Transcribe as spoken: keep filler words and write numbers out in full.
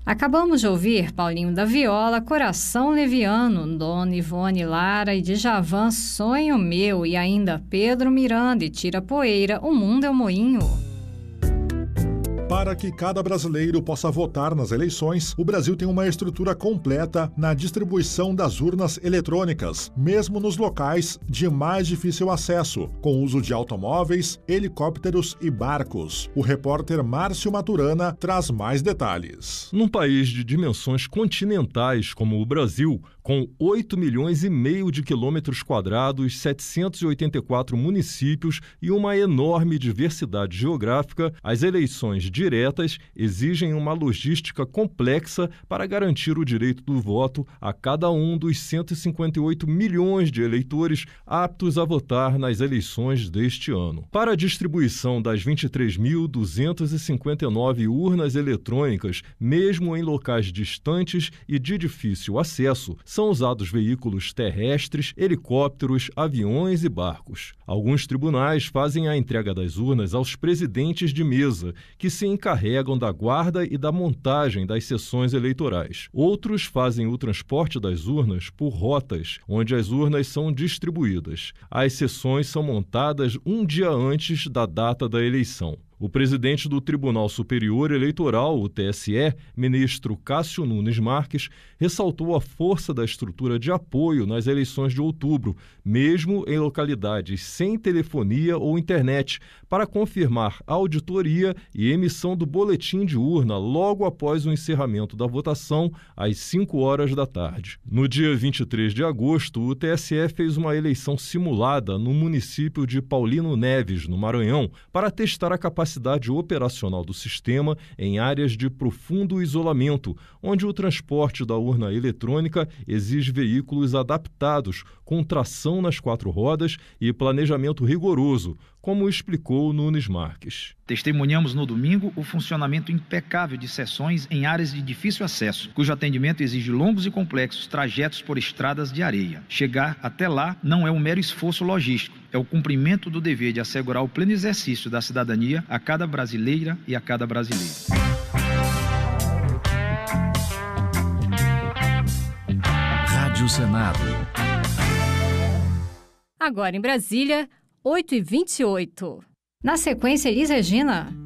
Acabamos de ouvir Paulinho da Viola, Coração Leviano, Dona Ivone Lara e Djavan, Sonho Meu, e ainda Pedro Miranda e Tira Poeira, O Mundo é um Moinho. Para que cada brasileiro possa votar nas eleições, o Brasil tem uma estrutura completa na distribuição das urnas eletrônicas, mesmo nos locais de mais difícil acesso, com uso de automóveis, helicópteros e barcos. O repórter Márcio Maturana traz mais detalhes. Num país de dimensões continentais como o Brasil, com oito milhões e meio de quilômetros quadrados, setecentos e oitenta e quatro municípios e uma enorme diversidade geográfica, as eleições diretas exigem uma logística complexa para garantir o direito do voto a cada um dos cento e cinquenta e oito milhões de eleitores aptos a votar nas eleições deste ano. Para a distribuição das vinte e três mil duzentas e cinquenta e nove urnas eletrônicas, mesmo em locais distantes e de difícil acesso, são usados veículos terrestres, helicópteros, aviões e barcos. Alguns tribunais fazem a entrega das urnas aos presidentes de mesa, que se encarregam da guarda e da montagem das sessões eleitorais. Outros fazem o transporte das urnas por rotas, onde as urnas são distribuídas. As sessões são montadas um dia antes da data da eleição. O presidente do Tribunal Superior Eleitoral, o T S E, ministro Cássio Nunes Marques, ressaltou a força da estrutura de apoio nas eleições de outubro, mesmo em localidades sem telefonia ou internet, para confirmar a auditoria e emissão do boletim de urna logo após o encerramento da votação, às cinco horas da tarde. No dia vinte e três de agosto, o T S E fez uma eleição simulada no município de Paulino Neves, no Maranhão, para testar a capacidade capacidade operacional do sistema em áreas de profundo isolamento, onde o transporte da urna eletrônica exige veículos adaptados, com tração nas quatro rodas e planejamento rigoroso, como explicou Nunes Marques. Testemunhamos no domingo o funcionamento impecável de sessões em áreas de difícil acesso, cujo atendimento exige longos e complexos trajetos por estradas de areia. Chegar até lá não é um mero esforço logístico, é o cumprimento do dever de assegurar o pleno exercício da cidadania a cada brasileira e a cada brasileiro. Rádio Senado. Agora em Brasília, oito e vinte e oito. Na sequência, Elis Regina.